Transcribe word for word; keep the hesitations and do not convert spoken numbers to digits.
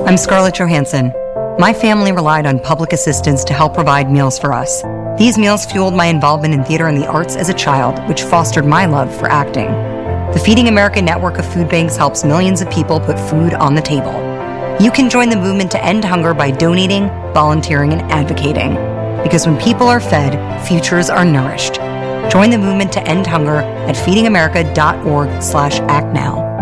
I'm Scarlett Johansson. My family relied on public assistance to help provide meals for us. These meals fueled my involvement in theater and the arts as a child, which fostered my love for acting. The Feeding America network of food banks helps millions of people put food on the table. You can join the movement to end hunger by donating, volunteering, and advocating. Because when people are fed, futures are nourished. Join the movement to end hunger at feedingamerica.org slash act now.